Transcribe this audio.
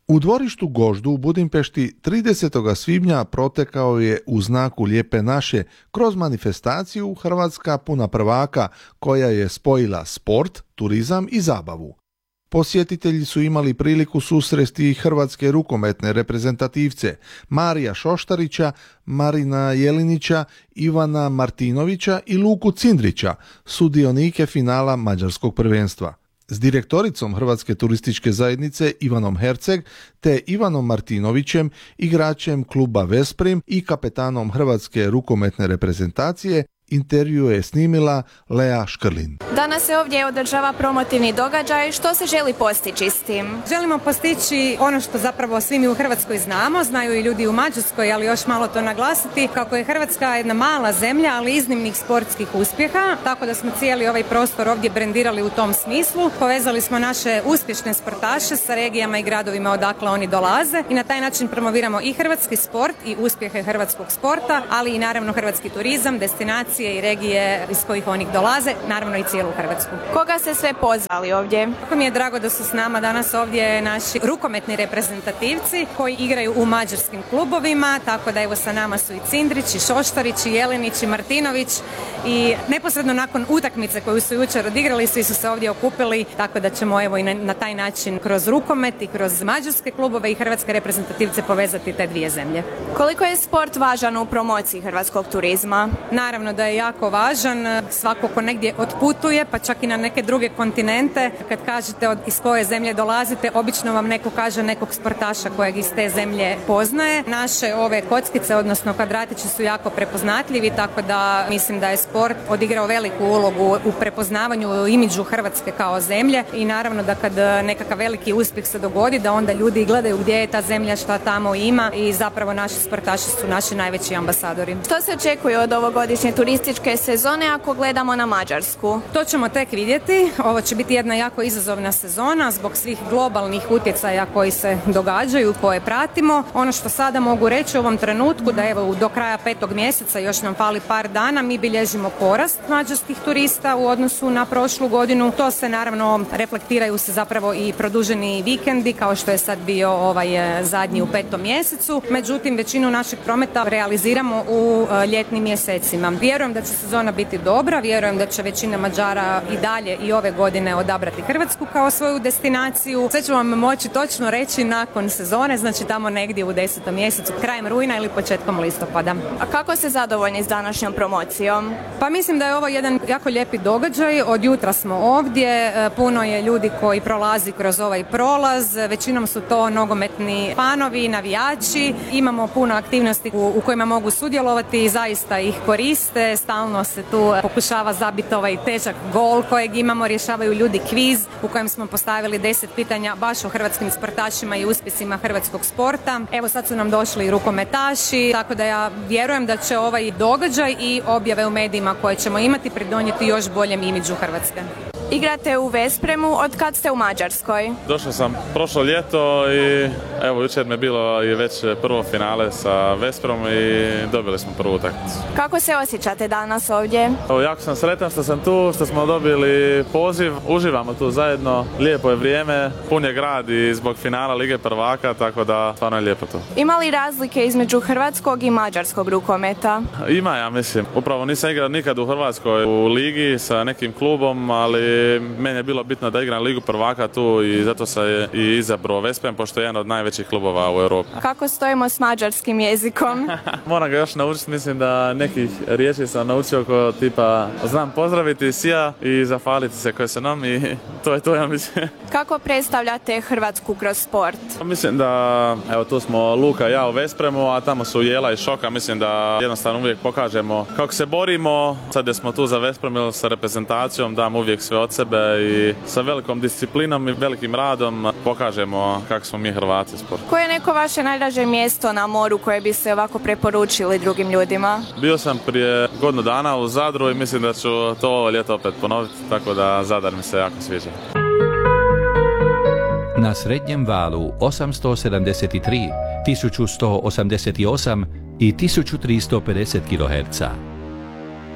U dvorištu Goždu u Budimpešti 30. svibnja protekao je u znaku Lijepe naše kroz manifestaciju Hrvatska puna prvaka koja je spojila sport, turizam i zabavu. Posjetitelji su imali priliku susresti hrvatske rukometne reprezentativce Marija Šoštarića, Marina Jelinića, Ivana Martinovića i Luku Cindrića, sudionike finala mađarskog prvenstva. S direktoricom Hrvatske turističke zajednice Ivanom Herceg te Ivanom Martinovićem, igračem kluba Veszprém i kapetanom Hrvatske rukometne reprezentacije, intervju je snimila Lea Škrlin. Danas se ovdje održava promotivni događaj. Što se želi postići s tim? Želimo postići ono što zapravo svi mi u Hrvatskoj znamo, znaju i ljudi u Mađarskoj, ali još malo to naglasiti, kako je Hrvatska jedna mala zemlja, ali iznimnih sportskih uspjeha, tako da smo cijeli ovaj prostor ovdje brendirali u tom smislu. Povezali smo naše uspješne sportaše sa regijama i gradovima odakle oni dolaze i na taj način promoviramo i hrvatski sport i uspjehe hrvatskog sporta, ali i naravno hrvatski turizam, destinacije i regije iz kojih oni dolaze, naravno i cijelu Hrvatsku. Koga ste sve pozvali ovdje? Kako mi je drago da su s nama danas ovdje naši rukometni reprezentativci koji igraju u mađarskim klubovima, tako da evo sa nama su i Cindrić, i Šoštarić, i Jelinić, i Martinović i neposredno nakon utakmice koju su jučer odigrali svi su se ovdje okupili, tako da ćemo evo i na taj način kroz rukomet i kroz mađarske klubove i hrvatske reprezentativce povezati te dvije zemlje. Koliko je sport važan u promociji hrvatskog turizma? Naravno da je jako važan, svako ko negdje otputuje, pa čak i na neke druge kontinente, kad kažete iz koje zemlje dolazite, obično vam neko kaže nekog sportaša kojeg iz te zemlje poznaje. Naše ove kockice, odnosno kvadratići su jako prepoznatljivi, tako da mislim da je sport odigrao veliku ulogu u prepoznavanju, u imidžu Hrvatske kao zemlje i naravno da kad nekakav veliki uspjeh se dogodi, da onda ljudi gledaju gdje je ta zemlja, šta tamo ima i zapravo naši sportaši su naši najveći ambasadori. Što se očekuje od ovogodišnje turističke sezone ako gledamo na Mađarsku? To ćemo tek vidjeti. Ovo će biti jedna jako izazovna sezona zbog svih globalnih utjecaja koji se događaju, koje pratimo. Ono što sada mogu reći u ovom trenutku da evo do kraja 5. mjeseca, još nam fali par dana, mi bilježimo porast mađarskih turista u odnosu na prošlu godinu. To se naravno reflektiraju se zapravo i produženi vikendi kao što je sad bio ovaj zadnji u 5. mjesecu. Međutim, većinu našeg prometa realiziramo u ljetnim mjesecima. Vjerujem da će sezona biti dobra, vjerujem da će većina Mađara i dalje i ove godine odabrati Hrvatsku kao svoju destinaciju. Sve ću vam moći točno reći nakon sezone, znači tamo negdje u 10. mjesecu, krajem rujna ili početkom listopada. A kako ste zadovoljni s današnjom promocijom? Pa mislim da je ovo jedan jako lijepi događaj. Od jutra smo ovdje, puno je ljudi koji prolazi kroz ovaj prolaz, većinom su to nogometni fanovi, navijači. Imamo puno aktivnosti u kojima mogu sudjelovati i zaista ih koriste. Stalno se tu pokušava zabiti ovaj težak gol kojeg imamo, rješavaju ljudi kviz u kojem smo postavili 10 pitanja baš o hrvatskim sportašima i uspjesima hrvatskog sporta. Evo sad su nam došli i rukometaši, tako da ja vjerujem da će ovaj događaj i objave u medijima koje ćemo imati pridonijeti još boljem imidžu Hrvatske. Igrate u Veszprému, od kad ste u Mađarskoj? Došao sam prošlo ljeto i evo jučer mi je bilo i već prvo finale sa Veszprémom i dobili smo prvu utakmicu. Kako se osjećate danas ovdje? Jako sam sretan što sam tu, što smo dobili poziv, uživamo tu zajedno, lijepo je vrijeme, pun je grad i zbog finala Lige prvaka, tako da stvarno je lijepo tu. Ima li razlike između hrvatskog i mađarskog rukometa? Ima, ja mislim. Upravo nisam igrao nikad u Hrvatskoj u ligi sa nekim klubom, ali meni je bilo bitno da igram Ligu prvaka tu i zato sam i izabrao Veszprém, pošto je jedan od najvećih klubova u Europi. Kako stojimo s mađarskim jezikom? Moram ga još naučiti, mislim da nekih riječi sam naučio ko tipa znam pozdraviti sija i zahvaliti se koje se nam i to je to, ja mislim. Kako predstavljate Hrvatsku kroz sport? Mislim da, evo tu smo Luka i ja u Veszprému, a tamo su Jela i Šoka, mislim da jednostavno uvijek pokažemo kako se borimo. Sad gdje smo tu za Veszprém sa reprezentacijom, damo uvijek sve od sebe i sa velikom disciplinom i velikim radom pokažemo kako smo mi Hrvati u sportu. Koje je neko vaše najdraže mjesto na moru koje bi se ovako preporučili drugim ljudima? Bio sam prije godinu dana u Zadru i mislim da ću to ovo ljeto opet ponoviti, tako da Zadar mi se jako sviđa. Na srednjem valu 873, 1188 i 1350 kHz.